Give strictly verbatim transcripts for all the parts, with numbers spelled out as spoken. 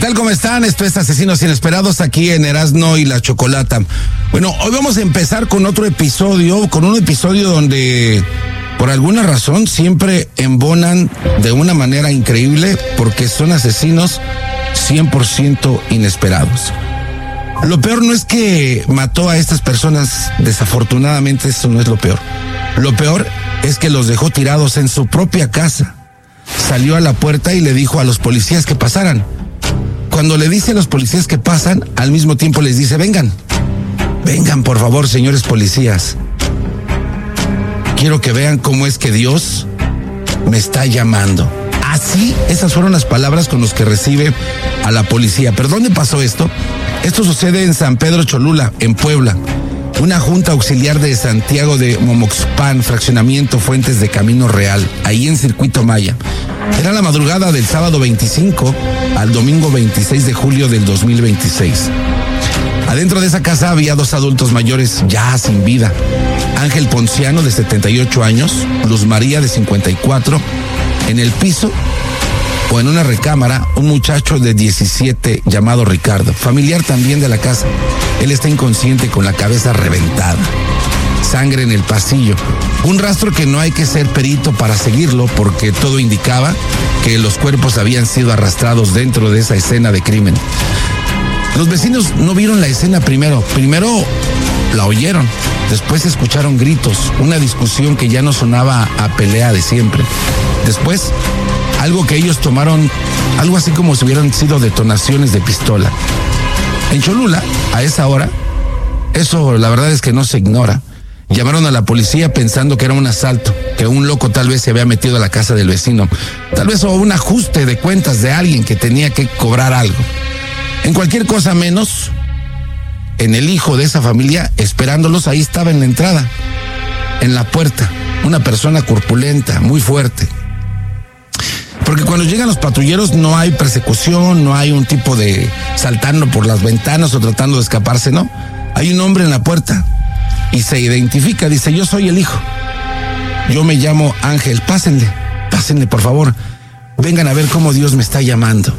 tal? ¿Cómo están? Esto es Asesinos Inesperados aquí en Erasno y la Chocolata. Bueno, hoy vamos a empezar con otro episodio, con un episodio donde por alguna razón siempre embonan de una manera increíble porque son asesinos cien por ciento inesperados. Lo peor no es que mató a estas personas, desafortunadamente eso no es lo peor. Lo peor es que los dejó tirados en su propia casa. Salió a la puerta y le dijo a los policías que pasaran. Cuando le dice a los policías que pasan, al mismo tiempo les dice, vengan, vengan por favor, señores policías. Quiero que vean cómo es que Dios me está llamando. Así, esas fueron las palabras con las que recibe a la policía. ¿Pero dónde pasó esto? Esto sucede en San Pedro Cholula, en Puebla. Una junta auxiliar de Santiago de Momoxpan, fraccionamiento Fuentes de Camino Real, ahí en Circuito Maya. Era la madrugada del sábado veinticinco al domingo veintiséis de julio del dos mil veintiséis. Adentro de esa casa había dos adultos mayores ya sin vida. Ángel Ponciano, de setenta y ocho años, Luz María, de cincuenta y cuatro. En el piso o en una recámara, un muchacho de diecisiete llamado Ricardo, familiar también de la casa. Él está inconsciente con la cabeza reventada. Sangre en el pasillo. Un rastro que no hay que ser perito para seguirlo porque todo indicaba que los cuerpos habían sido arrastrados dentro de esa escena de crimen. Los vecinos no vieron la escena primero. Primero la oyeron. Después escucharon gritos, una discusión que ya no sonaba a pelea de siempre. Después, algo que ellos tomaron, algo así como si hubieran sido detonaciones de pistola. En Cholula, a esa hora, eso la verdad es que no se ignora. Llamaron a la policía pensando que era un asalto, que un loco tal vez se había metido a la casa del vecino. Tal vez o un ajuste de cuentas de alguien que tenía que cobrar algo. En cualquier cosa menos, en el hijo de esa familia, esperándolos, ahí estaba en la entrada, en la puerta, una persona corpulenta, muy fuerte. Porque cuando llegan los patrulleros no hay persecución, no hay un tipo de saltando por las ventanas o tratando de escaparse, no. Hay un hombre en la puerta y se identifica, dice, yo soy el hijo. Yo me llamo Ángel, pásenle, pásenle por favor. Vengan a ver cómo Dios me está llamando.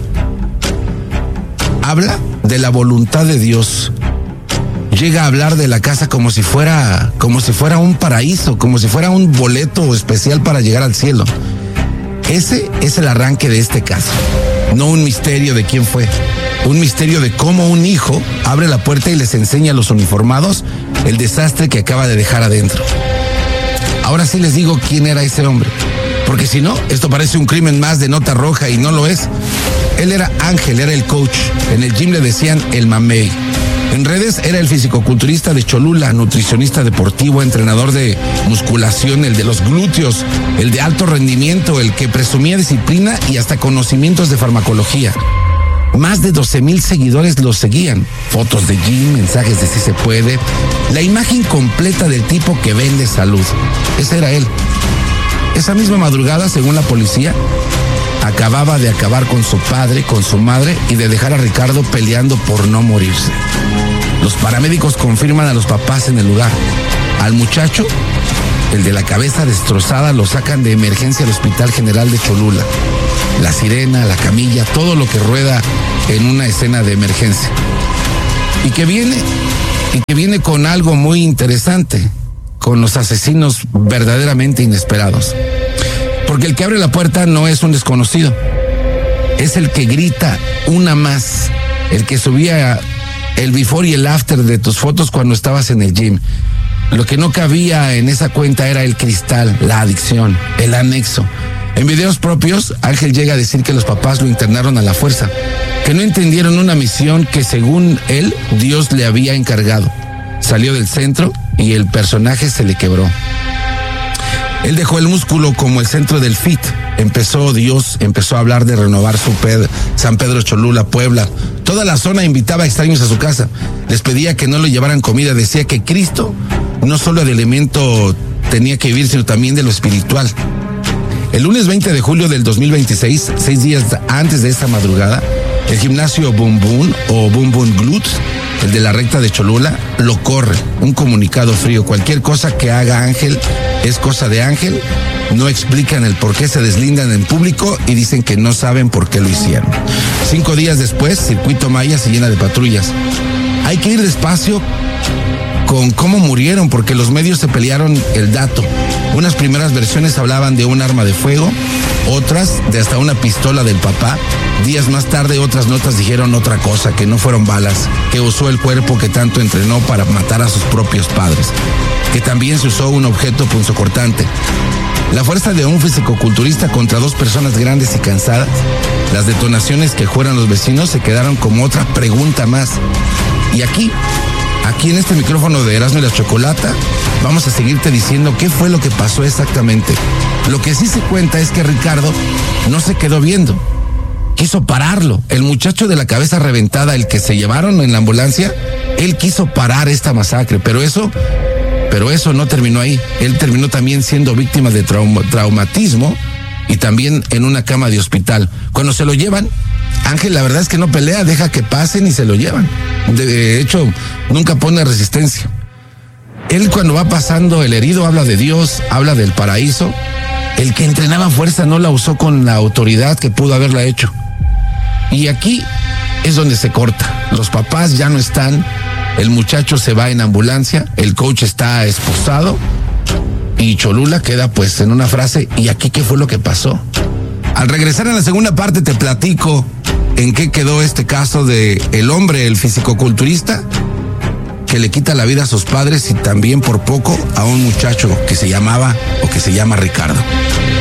Habla de la voluntad de Dios. Llega a hablar de la casa como si fuera, como si fuera un paraíso, como si fuera un boleto especial para llegar al cielo. Ese es el arranque de este caso. No un misterio de quién fue. Un misterio de cómo un hijo abre la puerta y les enseña a los uniformados el desastre que acaba de dejar adentro. Ahora sí les digo quién era ese hombre. Porque si no, esto parece un crimen más de nota roja y no lo es. Él era Ángel, era el coach. En el gym le decían el mamey. En redes era el fisicoculturista de Cholula, nutricionista deportivo, entrenador de musculación, el de los glúteos, el de alto rendimiento, el que presumía disciplina y hasta conocimientos de farmacología. Más de doce mil seguidores lo seguían. Fotos de gym, mensajes de si se puede. La imagen completa del tipo que vende salud. Ese era él. Esa misma madrugada, según la policía, acababa de acabar con su padre, con su madre y de dejar a Ricardo peleando por no morirse. Los paramédicos confirman a los papás en el lugar. Al muchacho, el de la cabeza destrozada, lo sacan de emergencia al Hospital General de Cholula. La sirena, la camilla, todo lo que rueda en una escena de emergencia. Y que viene, y que viene con algo muy interesante, con los asesinos verdaderamente inesperados. Porque el que abre la puerta no es un desconocido. Es el que grita una más. El que subía el before y el after de tus fotos cuando estabas en el gym. Lo que no cabía en esa cuenta era el cristal, la adicción, el anexo. En videos propios, Ángel llega a decir que los papás lo internaron a la fuerza, que no entendieron una misión que según él, Dios le había encargado. Salió del centro y el personaje se le quebró. Él dejó el músculo como el centro del fit. Empezó Dios, empezó a hablar de renovar su Pedro, San Pedro Cholula, Puebla. Toda la zona invitaba a extraños a su casa. Les pedía que no le llevaran comida. Decía que Cristo no solo de elemento tenía que vivir, sino también de lo espiritual. El lunes veinte de julio del dos mil veintiséis, seis días antes de esta madrugada, el gimnasio Boom Boom o Boom Boom Glutes el de la recta de Cholula, lo corre. Un comunicado frío. Cualquier cosa que haga Ángel es cosa de Ángel. No explican el por qué se deslindan en público y dicen que no saben por qué lo hicieron. Cinco días después, Circuito Maya se llena de patrullas. Hay que ir despacio con cómo murieron, porque los medios se pelearon el dato. Unas primeras versiones hablaban de un arma de fuego, otras de hasta una pistola del papá. Días más tarde, otras notas dijeron otra cosa, que no fueron balas, que usó el cuerpo que tanto entrenó para matar a sus propios padres, que también se usó un objeto punzocortante. La fuerza de un fisicoculturista contra dos personas grandes y cansadas. Las detonaciones que juegan los vecinos se quedaron como otra pregunta más. Y aquí, aquí en este micrófono de Erasmo y la Chocolata, vamos a seguirte diciendo qué fue lo que pasó exactamente. Lo que sí se cuenta es que Ricardo no se quedó viendo. Quiso pararlo. El muchacho de la cabeza reventada, el que se llevaron en la ambulancia, él quiso parar esta masacre, pero eso... Pero eso no terminó ahí. Él terminó también siendo víctima de trauma, traumatismo y también en una cama de hospital. Cuando se lo llevan, Ángel la verdad es que no pelea, deja que pasen y se lo llevan. De hecho, nunca pone resistencia. Él cuando va pasando, el herido habla de Dios, habla del paraíso. El que entrenaba fuerza no la usó con la autoridad que pudo haberla hecho. Y aquí es donde se corta. Los papás ya no están. El muchacho se va en ambulancia, el coach está esposado y Cholula queda pues en una frase, ¿y aquí qué fue lo que pasó? Al regresar en la segunda parte te platico en qué quedó este caso de el hombre, el fisicoculturista, que le quita la vida a sus padres y también por poco a un muchacho que se llamaba o que se llama Ricardo.